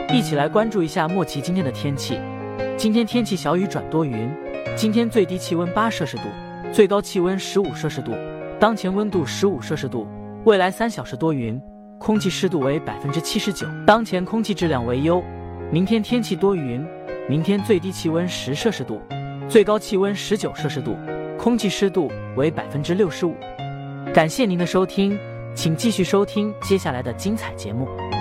一起来关注一下莫奇今天的天气。今天天气小雨转多云，今天最低气温8摄氏度，最高气温15摄氏度，当前温度15摄氏度。未来3小时多云，空气湿度为79%，当前空气质量为优。明天天气多云，明天最低气温10摄氏度，最高气温19摄氏度，空气湿度为65%。感谢您的收听，请继续收听接下来的精彩节目。